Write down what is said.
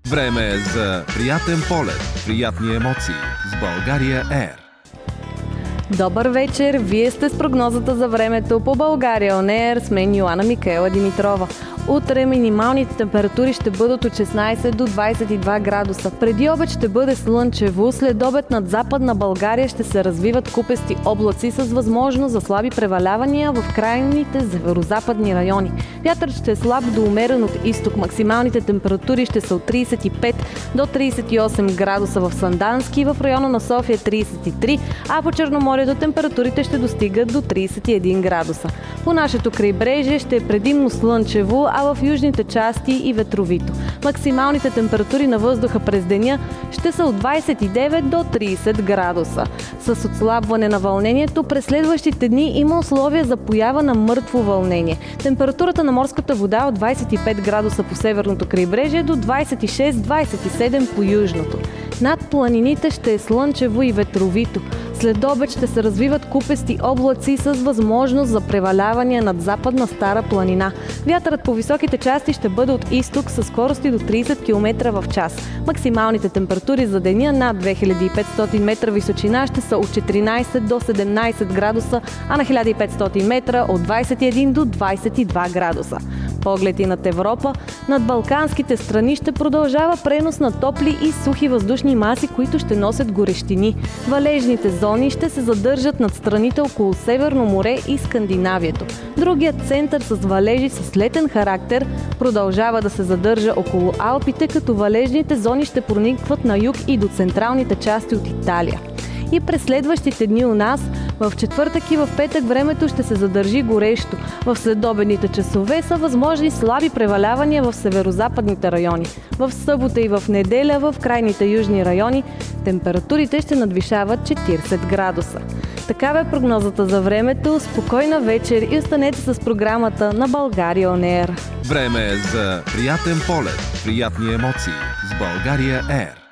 Време е за приятен полет, приятни емоции с България Air. Добър вечер! Вие сте с прогнозата за времето по България On Air с мен Йоана Микаела Димитрова. Утре минималните температури ще бъдат от 16 до 22 градуса. Преди обед ще бъде слънчево, след обед над Западна България ще се развиват купести облаци с възможност за слаби превалявания в крайните северозападни райони. Вятърът ще е слаб до умерен от изток. Максималните температури ще са от 35 до 38 градуса в Сандански, в района на София 33, а по Черноморието температурите ще достигат до 31 градуса. По нашето крайбрежие ще е предимно слънчево, а в южните части и ветровито. Максималните температури на въздуха през деня ще са от 29 до 30 градуса. С отслабване на вълнението през следващите дни има условия за поява на мъртво вълнение. Температурата на морската вода от 25 градуса по северното крайбрежие до 26-27 по южното. Над планините ще е слънчево и ветровито. След обед ще се развиват купести облаци с възможност за превалявания над Западна Стара планина. Вятърът по високите части ще бъде от изток със скорости до 30 км в час. Максималните температури за деня над 2500 метра височина ще са от 14 до 17 градуса, а на 1500 метра от 21 до 22 градуса. Погледи над Европа, над балканските страни ще продължава пренос на топли и сухи въздушни маси, които ще носят горещини. Валежните зони ще се задържат над страните около Северно море и Скандинавието. Другият център с валежи с летен характер продължава да се задържа около Алпите, като валежните зони ще проникват на юг и до централните части от Италия. И през следващите дни у нас, в четвъртък и в петък времето ще се задържи горещо. В следобедните часове са възможни слаби превалявания в северозападните райони. В събота и в неделя в крайните южни райони температурите ще надвишават 40 градуса. Такава е прогнозата за времето. Спокойна вечер и останете с програмата на България On Air. Време е за приятен полет, приятни емоции с България Air.